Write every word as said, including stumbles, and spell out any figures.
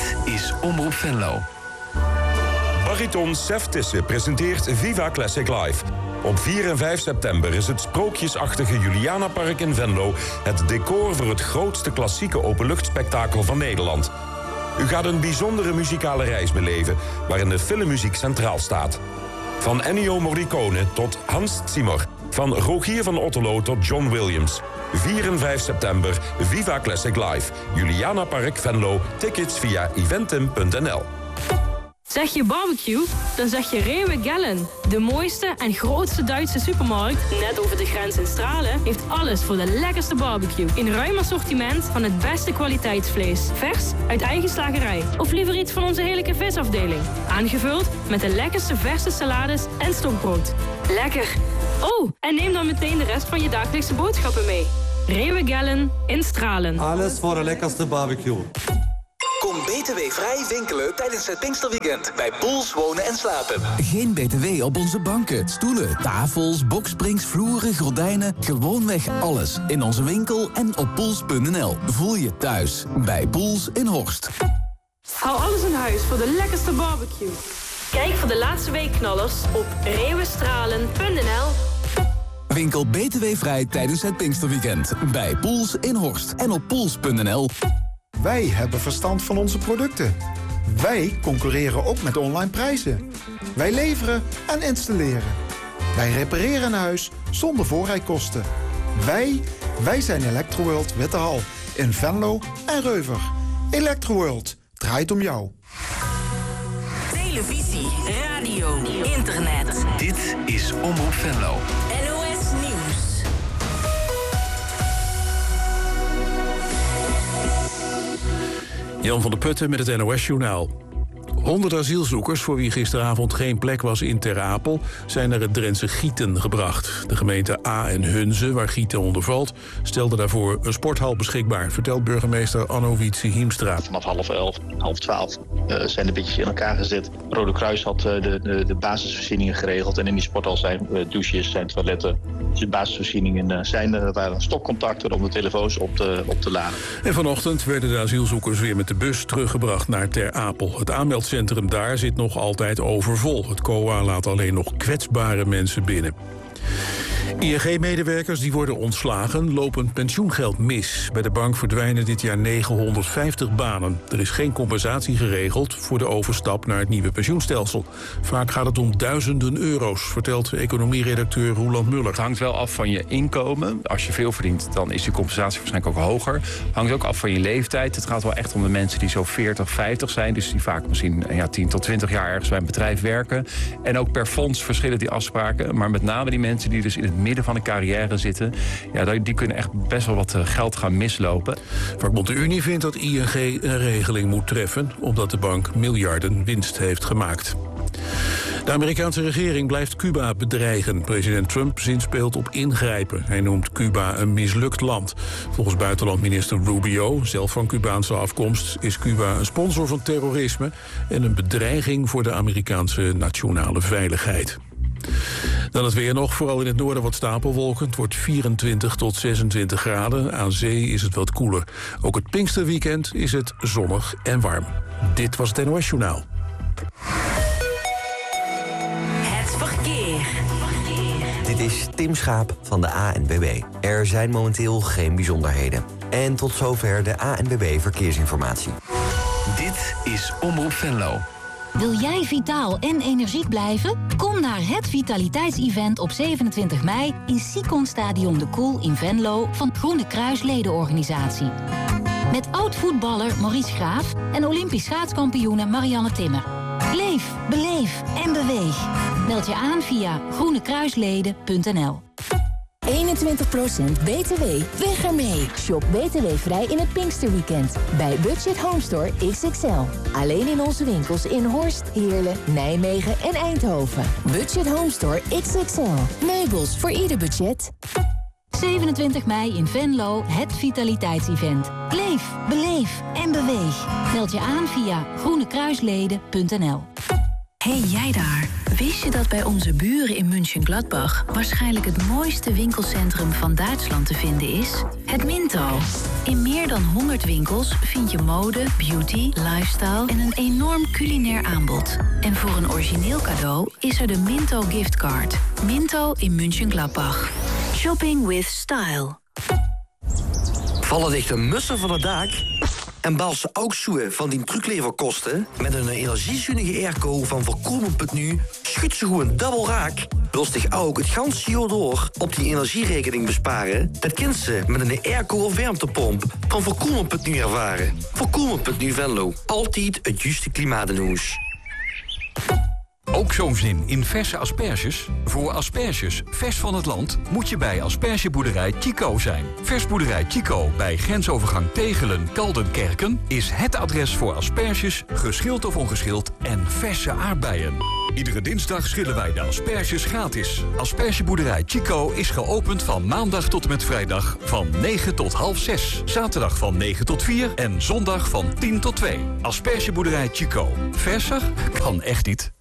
Dit is Omroep Venlo. Bariton Sef Tisse presenteert Viva Classic Live. Op vier en vijf september is het sprookjesachtige Julianapark in Venlo het decor voor het grootste klassieke openluchtspektakel van Nederland. U gaat een bijzondere muzikale reis beleven waarin de filmmuziek centraal staat. Van Ennio Morricone tot Hans Zimmer. Van Rogier van Otterlo tot John Williams. vier en vijf september, Viva Classic Live. Julianapark Venlo. Tickets via eventim punt n l. Zeg je barbecue? Dan zeg je Rewe Gellen. De mooiste en grootste Duitse supermarkt, net over de grens in Stralen, heeft alles voor de lekkerste barbecue. In ruim assortiment van het beste kwaliteitsvlees. Vers uit eigen slagerij. Of liever iets van onze heerlijke visafdeling. Aangevuld met de lekkerste verse salades en stokbrood. Lekker! Oh, en neem dan meteen de rest van je dagelijkse boodschappen mee. Rewe Gellen in Stralen. Alles voor de lekkerste barbecue. Kom B T W-vrij winkelen tijdens het Pinksterweekend bij Poels Wonen en Slapen. Geen B T W op onze banken, stoelen, tafels, boksprings, vloeren, gordijnen. Gewoonweg alles in onze winkel en op poels punt n l. Voel je thuis bij Poels in Horst. Hou alles in huis voor de lekkerste barbecue. Kijk voor de laatste weekknallers op rewestralen punt n l. Winkel B T W-vrij tijdens het Pinksterweekend bij Poels in Horst en op poels punt n l. Wij hebben verstand van onze producten. Wij concurreren ook met online prijzen. Wij leveren en installeren. Wij repareren een huis zonder voorrijkosten. Wij, wij zijn Electroworld Wittehal in Venlo en Reuver. Electroworld draait om jou. Televisie, radio, internet. Dit is Omroep Venlo. N O S Nieuws. Jan van der Putten met het N O S-journaal. Honderd asielzoekers, voor wie gisteravond geen plek was in Ter Apel, zijn naar het Drentse Gieten gebracht. De gemeente A en Hunze, waar Gieten onder valt, stelde daarvoor een sporthal beschikbaar, vertelt burgemeester Anno Wietse Hiemstra. Vanaf half elf, half twaalf uh, zijn de bedjes in elkaar gezet. Rode Kruis had uh, de, de, de basisvoorzieningen geregeld en in die sporthal zijn uh, douches, zijn toiletten. Dus de basisvoorzieningen uh, zijn er, waren stopcontacten om de telefoons op te, op te laden. En vanochtend werden de asielzoekers weer met de bus teruggebracht naar Ter Apel. Het aanmeldcentrum daar zit nog altijd overvol. Het C O A laat alleen nog kwetsbare mensen binnen. I N G-medewerkers die worden ontslagen lopen pensioengeld mis. Bij de bank verdwijnen dit jaar negenhonderdvijftig banen. Er is geen compensatie geregeld voor de overstap naar het nieuwe pensioenstelsel. Vaak gaat het om duizenden euro's, vertelt economieredacteur Roeland Muller. Het hangt wel af van je inkomen. Als je veel verdient, dan is je compensatie waarschijnlijk ook hoger. Het hangt ook af van je leeftijd. Het gaat wel echt om de mensen die zo veertig, vijftig zijn. Dus die vaak misschien ja, tien tot twintig jaar ergens bij een bedrijf werken. En ook per fonds verschillen die afspraken. Maar met name die mensen die dus in het midden van een carrière zitten, ja, die kunnen echt best wel wat geld gaan mislopen. Vakbond de Unie vindt dat I N G een regeling moet treffen, omdat de bank miljarden winst heeft gemaakt. De Amerikaanse regering blijft Cuba bedreigen. President Trump zinspeelt op ingrijpen. Hij noemt Cuba een mislukt land. Volgens buitenlandminister Rubio, zelf van Cubaanse afkomst, is Cuba een sponsor van terrorisme en een bedreiging voor de Amerikaanse nationale veiligheid. Dan het weer nog, vooral in het noorden wat stapelwolken. Het wordt vierentwintig tot zesentwintig graden. Aan zee is het wat koeler. Ook het Pinksterweekend is het zonnig en warm. Dit was het N O S-journaal. Het verkeer. Dit is Tim Schaap van de A N W B. Er zijn momenteel geen bijzonderheden. En tot zover de A N W B Verkeersinformatie. Dit is Omroep Venlo. Wil jij vitaal en energiek blijven? Kom naar het vitaliteitsevent op zevenentwintig mei in Sicon Stadion de Koel in Venlo van Groene Kruis ledenorganisatie. Met oud-voetballer Maurice Graaf en Olympisch schaatskampioene Marianne Timmer. Leef, beleef en beweeg. Meld je aan via groene kruisleden punt n l. eenentwintig procent B T W. Weg ermee. Shop B T W-vrij in het Pinksterweekend. Bij Budget Home Store X X L. Alleen in onze winkels in Horst, Heerlen, Nijmegen en Eindhoven. Budget Home Store X X L. Meubels voor ieder budget. zevenentwintig mei in Venlo, het vitaliteitsevent. Leef, beleef en beweeg. Meld je aan via groene kruisleden punt n l. Hey jij daar, wist je dat bij onze buren in Mönchengladbach waarschijnlijk het mooiste winkelcentrum van Duitsland te vinden is? Het Minto. In meer dan honderd winkels vind je mode, beauty, lifestyle en een enorm culinair aanbod. En voor een origineel cadeau is er de Minto giftcard. Minto in Mönchengladbach. Shopping with style. Vallen dichte mussen van het dak? En bal ze ook zoe van die trucleverkosten? Met een energiezuinige airco van voorkomen punt nu schudt ze gewoon dubbel raak. Wil zich ook het ganse jaar door op die energierekening besparen? Dat kent ze met een airco of warmtepomp van voorkomen punt nu ervaren. voorkomen punt nu Venlo. Altijd het juiste klimaatnieuws. Ook zo'n zin in verse asperges? Voor asperges vers van het land moet je bij aspergeboerderij Chico zijn. Versboerderij Chico bij grensovergang Tegelen-Kaldenkerken is het adres voor asperges, geschild of ongeschild en verse aardbeien. Iedere dinsdag schillen wij de asperges gratis. Aspergeboerderij Chico is geopend van maandag tot en met vrijdag van negen tot half zes. Zaterdag van negen tot vier en zondag van tien tot twee. Aspergeboerderij Chico. Verser kan echt niet.